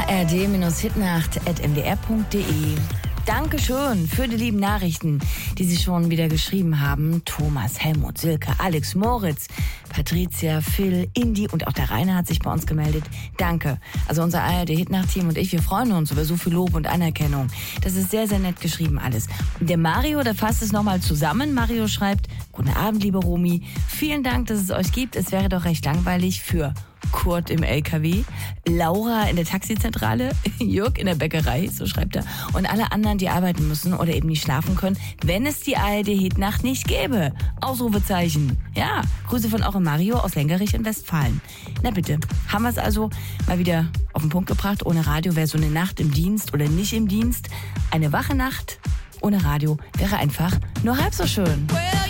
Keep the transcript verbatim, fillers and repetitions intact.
a r d hitnacht at m d r punkt d e. Dankeschön für die lieben Nachrichten, die Sie schon wieder geschrieben haben. Thomas, Helmut, Silke, Alex, Moritz, Patricia, Phil, Indy und auch der Rainer hat sich bei uns gemeldet. Danke. Also unser A R D-Hitnacht-Team und ich, wir freuen uns über so viel Lob und Anerkennung. Das ist sehr, sehr nett geschrieben alles. Der Mario, der fasst es nochmal zusammen. Mario schreibt, guten Abend, liebe Romy. Vielen Dank, dass es euch gibt. Es wäre doch recht langweilig für Kurt im L K W, Laura in der Taxizentrale, Jörg in der Bäckerei, so schreibt er, und alle anderen, die arbeiten müssen oder eben nicht schlafen können, wenn es die A R D-Hitnacht nicht gäbe. Ausrufezeichen. Ja, Grüße von Eure Mario aus Lengerich in Westfalen. Na bitte, haben wir es also mal wieder auf den Punkt gebracht. Ohne Radio wäre so eine Nacht im Dienst oder nicht im Dienst eine wache Nacht. Ohne Radio wäre einfach nur halb so schön.